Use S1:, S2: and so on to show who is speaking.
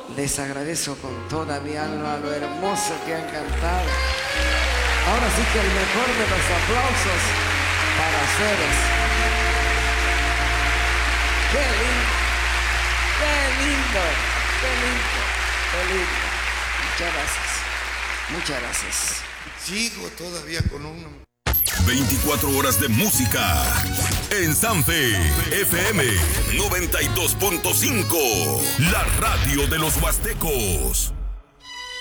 S1: Les agradezco con toda mi alma lo hermoso que han cantado. Ahora sí que el mejor de los aplausos para ustedes. ¡Qué lindo! ¡Qué lindo! ¡Qué lindo! ¡Qué lindo! Muchas gracias. Muchas gracias.
S2: Sigo todavía con uno.
S3: 24 horas de música en Sanfe FM 92.5, la radio de los huastecos.